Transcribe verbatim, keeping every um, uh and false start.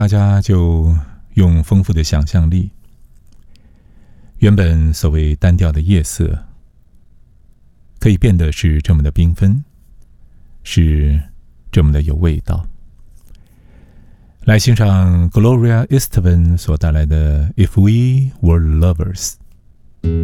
大家就用丰富的想象力，原本所谓单调的夜色，可以变得是这么的缤纷，是这么的有味道。来欣赏 Gloria Estefan 所带来的 If We Were Lovers。